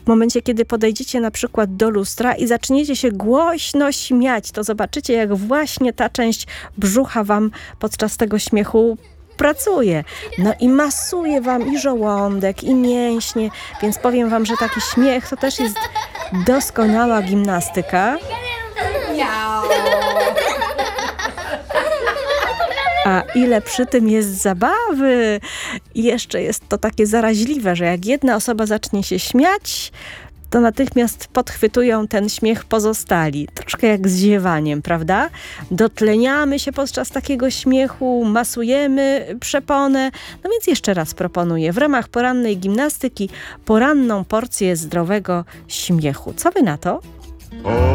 W momencie, kiedy podejdziecie na przykład do lustra i zaczniecie się głośno śmiać, to zobaczycie, jak właśnie ta część brzucha wam podczas tego śmiechu pracuje. No i masuje wam i żołądek, i mięśnie, więc powiem wam, że taki śmiech to też jest doskonała gimnastyka. A ile przy tym jest zabawy! I jeszcze jest to takie zaraźliwe, że jak jedna osoba zacznie się śmiać, to natychmiast podchwytują ten śmiech pozostali. Troszkę jak z ziewaniem, prawda? Dotleniamy się podczas takiego śmiechu, masujemy przeponę. No więc jeszcze raz proponuję w ramach porannej gimnastyki poranną porcję zdrowego śmiechu. Co wy na to?